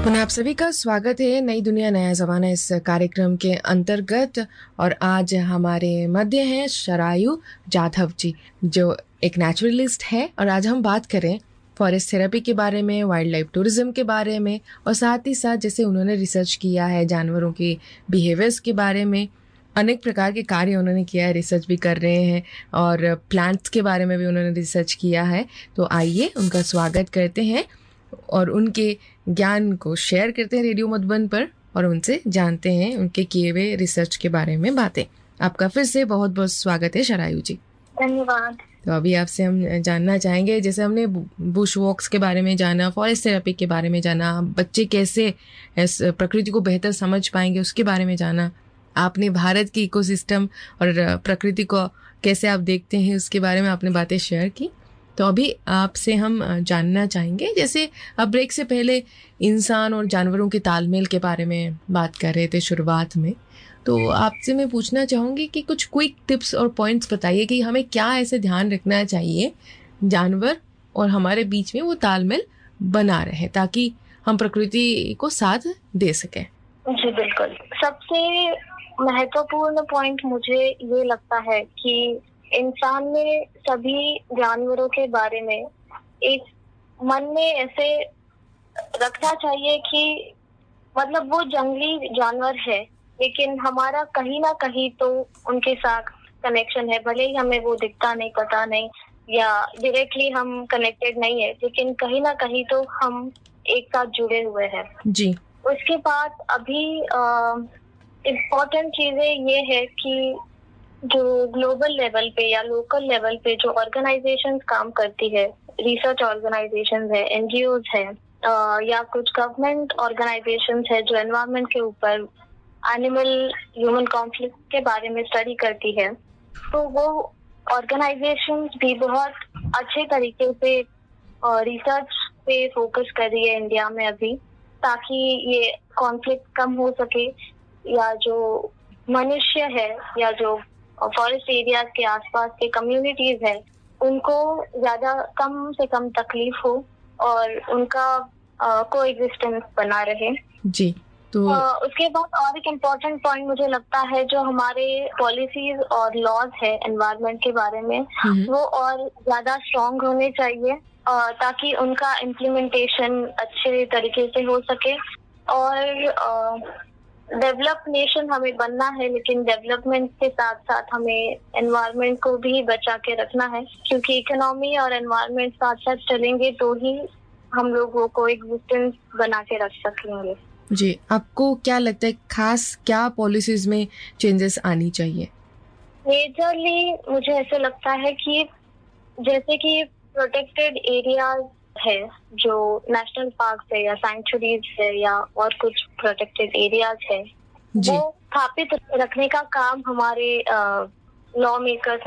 पुनः आप सभी का स्वागत है नई दुनिया नया ज़माना इस कार्यक्रम के अंतर्गत। और आज हमारे मध्य हैं शरायु जाधव जी, जो एक नेचुरलिस्ट है। और आज हम बात करें फॉरेस्ट थेरेपी के बारे में, वाइल्ड लाइफ टूरिज्म के बारे में, और साथ ही साथ जैसे उन्होंने रिसर्च किया है जानवरों के बिहेवियर्स के बारे में। अनेक प्रकार के कार्य उन्होंने किया है, रिसर्च भी कर रहे हैं, और प्लांट्स के बारे में भी उन्होंने रिसर्च किया है। तो आइए उनका स्वागत करते हैं और उनके ज्ञान को शेयर करते हैं रेडियो मधुबन पर, और उनसे जानते हैं उनके किए हुए रिसर्च के बारे में बातें। आपका फिर से बहुत बहुत स्वागत है शरायु जी। धन्यवाद। तो अभी आपसे हम जानना चाहेंगे, जैसे हमने बुश वॉक्स के बारे में जाना, फॉरेस्ट थेरेपी के बारे में जाना, बच्चे कैसे इस प्रकृति को बेहतर समझ पाएंगे उसके बारे में जाना, आपने भारत की इकोसिस्टम और प्रकृति को कैसे आप देखते हैं उसके बारे में आपने बातें शेयर की। तो अभी आपसे हम जानना चाहेंगे, जैसे अब ब्रेक से पहले इंसान और जानवरों के तालमेल के बारे में बात कर रहे थे शुरुआत में, तो आपसे मैं पूछना चाहूँगी कि कुछ क्विक टिप्स और पॉइंट्स बताइए कि हमें क्या ऐसे ध्यान रखना चाहिए जानवर और हमारे बीच में वो तालमेल बना रहे, ताकि हम प्रकृति को साथ दे सकें। जी बिल्कुल। सबसे महत्वपूर्ण पॉइंट मुझे ये लगता है कि इंसान ने सभी जानवरों के बारे में एक मन में ऐसे रखना चाहिए कि मतलब वो जंगली जानवर है, लेकिन हमारा कहीं ना कहीं तो उनके साथ कनेक्शन है। भले ही हमें वो दिखता नहीं, पता नहीं, या डायरेक्टली हम कनेक्टेड नहीं है, लेकिन कहीं ना कहीं तो हम एक साथ जुड़े हुए हैं जी। उसके बाद अभी इम्पोर्टेंट चीजें ये है कि जो ग्लोबल लेवल पे या लोकल लेवल पे जो ऑर्गेनाइजेशंस काम करती है, रिसर्च ऑर्गेनाइजेशंस है, एनजीओज है, या कुछ गवर्नमेंट ऑर्गेनाइजेशंस है जो एनवायरनमेंट के ऊपर एनिमल ह्यूमन कॉन्फ्लिक्ट के बारे में स्टडी करती है, तो वो ऑर्गेनाइजेशंस भी बहुत अच्छे तरीके से रिसर्च पे फोकस कर रही है इंडिया में अभी, ताकि ये कॉन्फ्लिक्ट कम हो सके, या जो मनुष्य है या जो फॉरेस्ट एरियाज के आसपास के कम्युनिटीज है उनको ज्यादा कम से कम तकलीफ हो और उनका कोएग्जिस्टेंस बना रहे। जी। तो उसके बाद और एक इम्पोर्टेंट पॉइंट मुझे लगता है, जो हमारे पॉलिसीज और लॉज है एनवायरनमेंट के बारे में, वो और ज्यादा स्ट्रॉन्ग होने चाहिए ताकि उनका इम्प्लीमेंटेशन अच्छे तरीके से हो सके। और डेवलप नेशन हमें बनना है, लेकिन डेवलपमेंट के साथ साथ हमें एनवायरनमेंट को भी बचा के रखना है, क्योंकि इकोनॉमी और एनवायरनमेंट साथ साथ चलेंगे तो ही हम लोग वो कोएग्जिस्टेंस बना के रख सकेंगे। जी, आपको क्या लगता है खास क्या पॉलिसीज में चेंजेस आनी चाहिए? मेजरली मुझे ऐसे लगता है कि जैसे कि प्रोटेक्टेड एरियाज है, जो नेशनल पार्क है या सैंक्चुरीज है या और कुछ प्रोटेक्टेड एरियाज है, वो स्थापित रखने का काम हमारे लॉ मेकर्स